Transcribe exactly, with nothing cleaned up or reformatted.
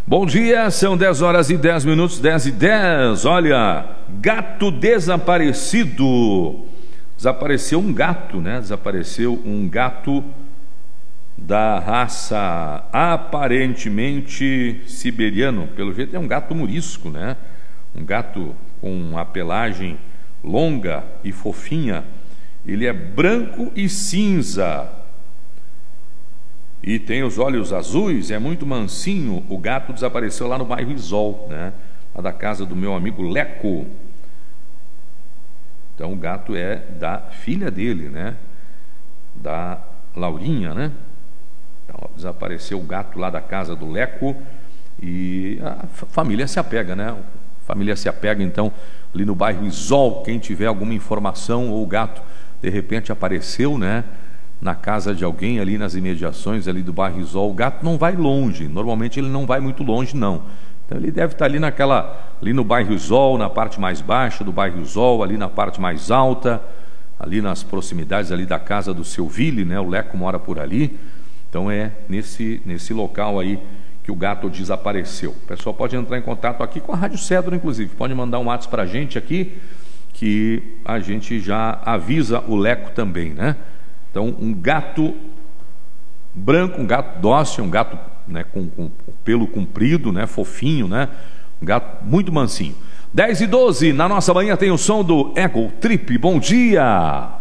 Bom dia, são dez horas e dez minutos, dez e dez. Olha, gato desaparecido. Desapareceu um gato, né? Desapareceu um gato da raça aparentemente siberiano. Pelo jeito é um gato murisco, né? Um gato com uma pelagem longa e fofinha. Ele é branco e cinza. E tem os olhos azuis, é muito mansinho. O gato desapareceu lá no bairro Isol, né? Lá da casa do meu amigo Leco. Então o gato é da filha dele, né? Da Laurinha, né? Então, desapareceu o gato lá da casa do Leco. E a família se apega, né? A família se apega, então, ali no bairro Isol. Quem tiver alguma informação, ou o gato de repente apareceu, né? Na casa de alguém ali nas imediações ali do bairro Isol, o gato não vai longe, normalmente ele não vai muito longe não, então ele deve estar ali naquela, ali no bairro Isol, na parte mais baixa do bairro Isol, ali na parte mais alta, ali nas proximidades ali da casa do seu Ville, né? O Leco mora por ali, então é nesse, nesse local aí que o gato desapareceu. O pessoal pode entrar em contato aqui com a Rádio Cedro, inclusive, pode mandar um WhatsApp para a gente aqui, que a gente já avisa o Leco também, né? Então, um gato branco, um gato dócil, um gato, né, com, com pelo comprido, né, fofinho, né? Um gato muito mansinho. dez e doze, na nossa manhã tem o som do Ego Trip. Bom dia!